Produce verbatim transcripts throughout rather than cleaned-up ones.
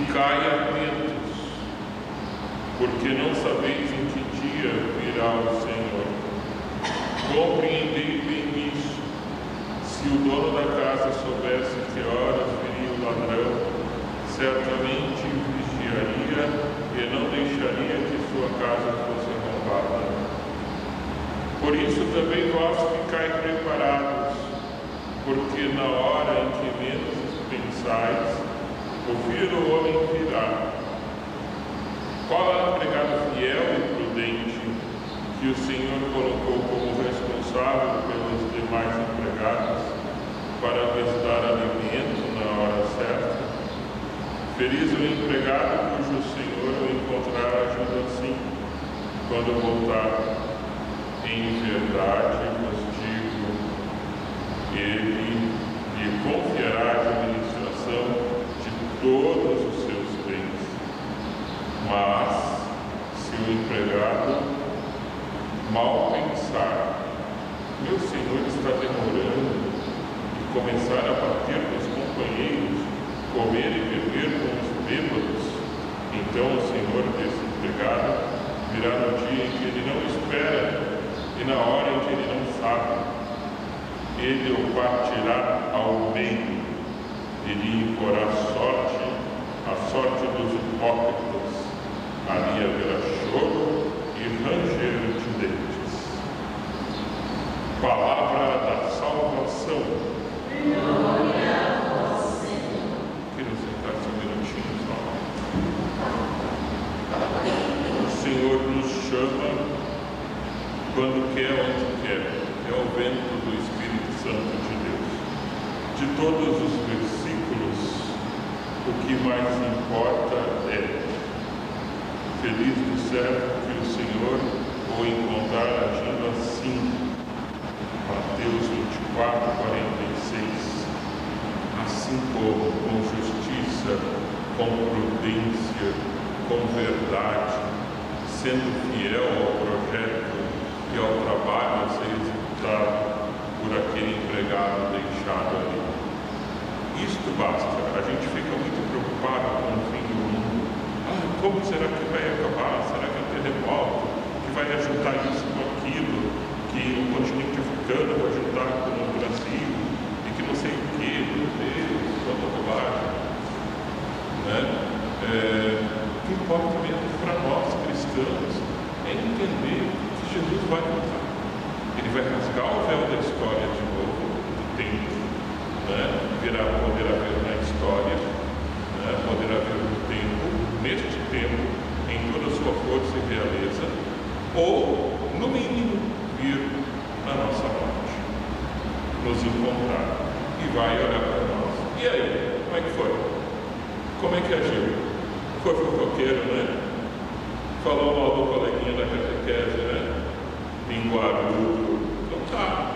Ficai atentos, porque não sabeis em que dia virá o Senhor. Compreendei bem isso. Se o dono da casa soubesse que horas viria o ladrão, certamente vigiaria e não deixaria que sua casa fosse roubada. Por isso também vós ficai preparados, porque na hora em que menos pensais, o filho do homem virá. Qual é o empregado fiel e prudente que o Senhor colocou como responsável pelos demais empregados para lhes dar alimento na hora certa? Feliz o empregado cujo Senhor o encontrar agindo assim, quando voltar. Em verdade vos digo, ele lhe confiará a administração de todos os seus bens. Mas, se o empregado mal pensar, meu senhor está demorando, e começar a bater nos companheiros, comer e beber com os bêbados, então o senhor desse empregado virá no dia em que ele não espera e na hora em que ele não sabe. Ele o partirá ao meio, ele imporá sorte, a sorte dos hipócritas. Ali haverá choro e ranger de dentes. Palavra da salvação. Glória a vós, Senhor. Quero sentar-se um minutinho só. O Senhor nos chama quando quer, onde quer. É o vento do Espírito Santo de Deus. De todos os versículos, o que mais importa é: feliz do servo que o Senhor o encontrar agindo assim. Mateus vinte e quatro, quarenta e seis. Assim como com justiça, com prudência, com verdade, sendo fiel ao projeto e ao trabalho a ser executado por aquele empregado deixado ali. Isto basta. A gente fica muito preocupado com o fim do mundo. Ah, como será que vai acabar? Será que é um terremoto que vai ajudar isso com aquilo, que o continente africano vai ajudar com o Brasil e que não sei o que? Meu Deus, quanta bobagem, né? É, o que importa mesmo para nós cristãos é entender que Jesus vai voltar. Ele vai rasgar o véu da história de novo, do tempo, né? Virá poder haver na história, né? Poder haver no tempo, neste tempo, em toda a sua força e realeza, ou, no mínimo, vir na nossa morte, nos encontrar e vai olhar para nós. E aí, como é que foi? Como é que agiu? Foi fofoqueiro, né? Falou mal do coleguinha da catequese, né? Linguarudo. Então tá.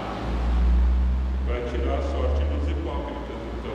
Vai tirar a sorte dos hipócritas, então.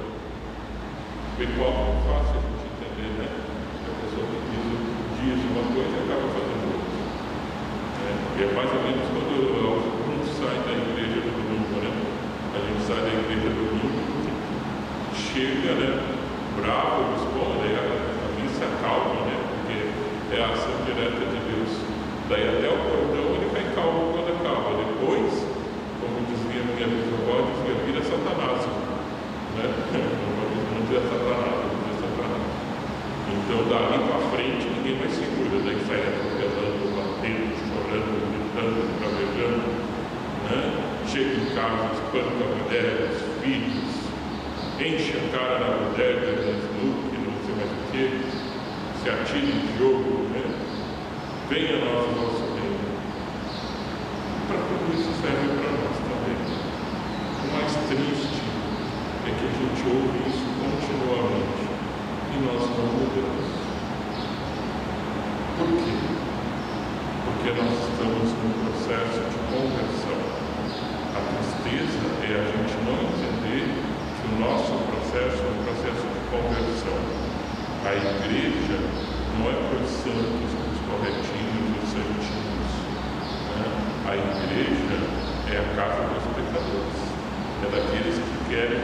O hipócrita é fácil a gente entender, né? A pessoa que diz, diz uma coisa e acaba fazendo outra. É, e é mais ou menos quando alguns saem da igreja do domingo, né? A gente sai da igreja do domingo, chega, né? Bravo, responde, aí a, a missa acalma, né? Porque é a ação direta de Deus. Daí até o cordão ele vai calmo quando acaba. Depois, como dizia minha bisavó, dizia, vira Satanás, né? Não dizia Satanás, não dizia Satanás. Então dali para frente ninguém mais segura. Daí sai atropelando, batendo, chorando, gritando, cravejando, né? Chega em casa, espanca a mulher, os filhos, enche a cara na mulher, dando snook, não sei mais o que, se atira em jogo, né? Venha a nós o nosso reino. Para tudo isso serve para nós também. O mais triste é que a gente ouve isso continuamente e nós não mudamos. Por quê? Porque nós estamos num processo de conversão. A tristeza é a gente não entender que o nosso processo é um processo de conversão. A igreja não é para os santos, os corretinhos, os santinhos, né? A igreja é a casa dos pecadores, é daqueles que querem